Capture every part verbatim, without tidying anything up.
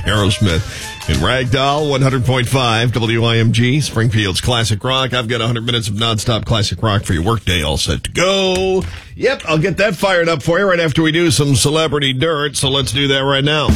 Aerosmith. In Ragdoll, one hundred point five W I M G, Springfield's Classic Rock. I've got one hundred minutes of nonstop classic rock for your workday all set to go. Yep, I'll get that fired up for you right after we do some celebrity dirt, so let's do that right now.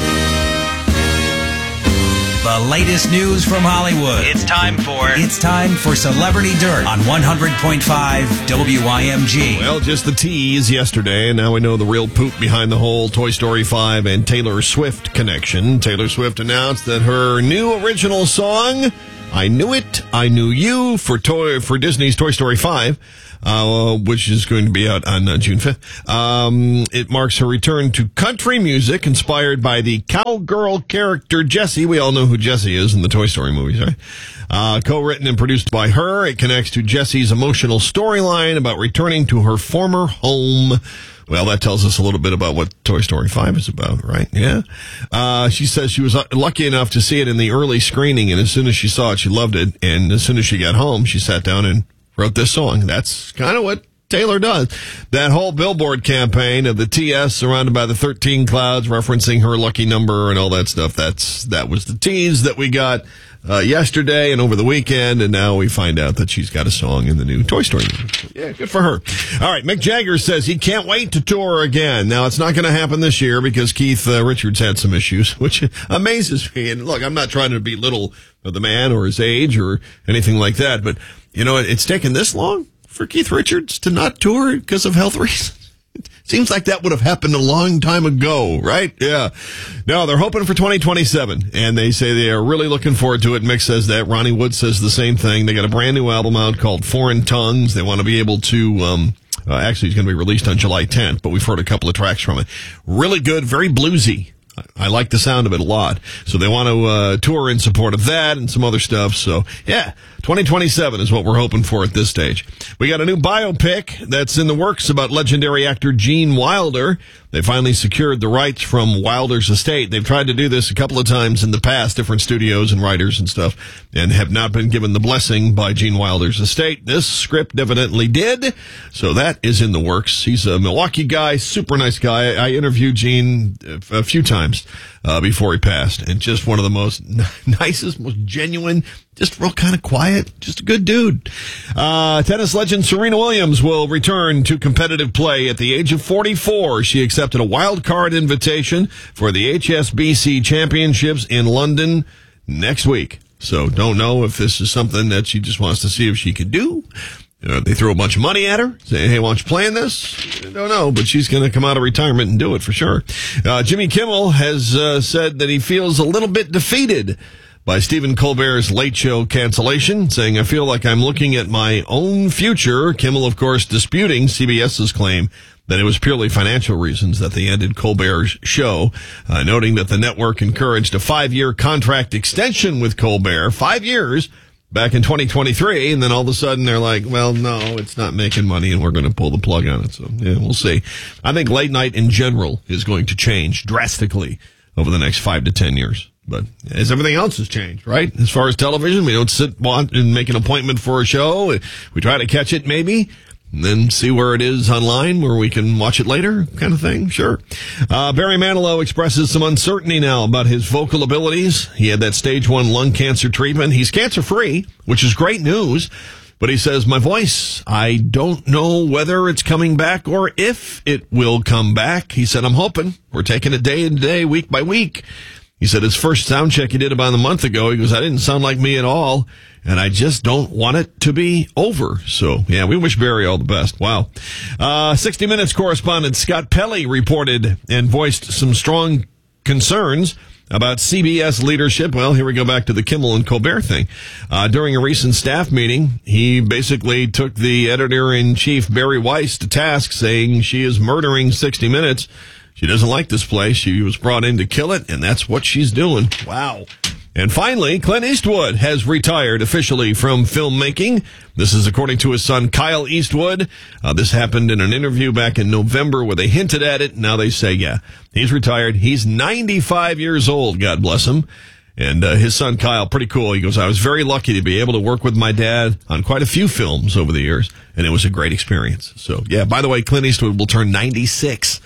The latest news from Hollywood. It's time for... It's time for Celebrity Dirt on one hundred point five W I M G. Well, just the tease yesterday, and now we know the real poop behind the whole Toy Story five and Taylor Swift connection. Taylor Swift announced that her new original song, I Knew It, I Knew You, for Toy for Disney's Toy Story five, uh, which is going to be out on uh, June fifth. Um, it marks her return to country music inspired by the cowgirl character Jessie. We all know who Jessie is in the Toy Story movies, right? Uh, co-written and produced by her, it connects to Jessie's emotional storyline about returning to her former home. Well, that tells us a little bit about what Toy Story five is about, right? Yeah. Uh, she says she was lucky enough to see it in the early screening, and as soon as she saw it, she loved it. And as soon as she got home, she sat down and wrote this song. That's kind of what Taylor does. That whole Billboard campaign of the T S surrounded by the thirteen clouds, referencing her lucky number and all that stuff, that's that was the tease that we got uh, yesterday and over the weekend, and now we find out that she's got a song in the new Toy Story movie. Yeah, good for her. All right, Mick Jagger says he can't wait to tour again. Now, it's not going to happen this year because Keith uh, Richards had some issues, which amazes me. And look, I'm not trying to belittle the man or his age or anything like that, but, you know, it's taken this long for Keith Richards to not tour because of health reasons. It seems like that would have happened a long time ago, right? Yeah. No, they're hoping for twenty twenty-seven, and they say they are really looking forward to it. Mick says that. Ronnie Wood says the same thing. They got a brand new album out called Foreign Tongues. They want to be able to, um, uh, actually, it's going to be released on July tenth, but we've heard a couple of tracks from it. Really good, very bluesy. I like the sound of it a lot. So they want to uh, tour in support of that and some other stuff. So, yeah, twenty twenty-seven is what we're hoping for at this stage. We got a new biopic that's in the works about legendary actor Gene Wilder. They finally secured the rights from Wilder's estate. They've tried to do this a couple of times in the past, different studios and writers and stuff, and have not been given the blessing by Gene Wilder's estate. This script evidently did, so that is in the works. He's a Milwaukee guy, super nice guy. I interviewed Gene a few times uh, before he passed, and just one of the most nicest, most genuine, just real kind of quiet, just a good dude. Uh, tennis legend Serena Williams will return to competitive play at the age of forty-four. She accepted a wild card invitation for the H S B C Championships in London next week. So don't know if this is something that she just wants to see if she could do. You know, they threw a bunch of money at her, saying, hey, why don't you play in this? I don't know, but she's going to come out of retirement and do it for sure. Uh, Jimmy Kimmel has uh, said that he feels a little bit defeated by Stephen Colbert's Late Show cancellation, saying, I feel like I'm looking at my own future. Kimmel, of course, disputing CBS's claim that it was purely financial reasons that they ended Colbert's show, uh, noting that the network encouraged a five-year contract extension with Colbert, five years, back in twenty twenty-three, and then all of a sudden they're like, well, no, it's not making money, and we're going to pull the plug on it. So, yeah, we'll see. I think late night in general is going to change drastically over the next five to ten years. But as everything else has changed, right? As far as television, we don't sit and make an appointment for a show. We try to catch it maybe, and then see where it is online where we can watch it later kind of thing. Sure. Uh, Barry Manilow expresses some uncertainty now about his vocal abilities. He had that stage one lung cancer treatment. He's cancer free, which is great news. But he says, my voice, I don't know whether it's coming back or if it will come back. He said, I'm hoping. We're taking it day to day, week by week. He said his first sound check he did about a month ago, he goes, I didn't sound like me at all, and I just don't want it to be over. So, yeah, we wish Barry all the best. Wow. Uh, sixty minutes correspondent Scott Pelley reported and voiced some strong concerns about C B S leadership. Well, here we go back to the Kimmel and Colbert thing. Uh, during a recent staff meeting, he basically took the editor-in-chief, Barry Weiss, to task, saying she is murdering sixty minutes. She doesn't like this place. She was brought in to kill it, and that's what she's doing. Wow. And finally, Clint Eastwood has retired officially from filmmaking. This is according to his son, Kyle Eastwood. Uh, this happened in an interview back in November where they hinted at it. Now they say, yeah, he's retired. He's ninety-five years old, God bless him. And uh, his son, Kyle, pretty cool. He goes, I was very lucky to be able to work with my dad on quite a few films over the years, and it was a great experience. So, yeah, by the way, Clint Eastwood will turn ninety-six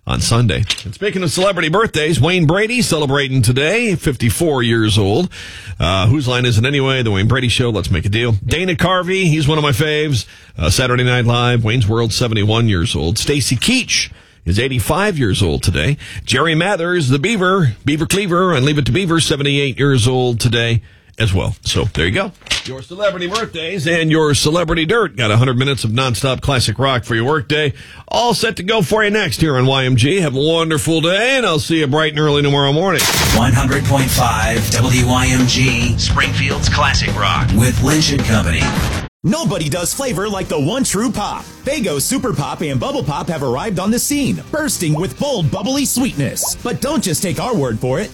on Sunday. And speaking of celebrity birthdays, Wayne Brady celebrating today, fifty-four years old. Uh, whose line is it anyway? The Wayne Brady Show. Let's make a deal. Dana Carvey, he's one of my faves. Uh, Saturday Night Live, Wayne's World, seventy-one years old. Stacy Keach is eighty-five years old today. Jerry Mathers, the Beaver, Beaver Cleaver, and Leave It to Beaver, seventy-eight years old today as well. So there you go. Your celebrity birthdays and your celebrity dirt. Got one hundred minutes of nonstop classic rock for your workday. All set to go for you next here on Y M G. Have a wonderful day, and I'll see you bright and early tomorrow morning. one hundred point five W Y M G, Springfield's classic rock with Lynch and Company. Nobody does flavor like the one true pop. Faygo Super Pop and Bubble Pop have arrived on the scene, bursting with bold, bubbly sweetness. But don't just take our word for it.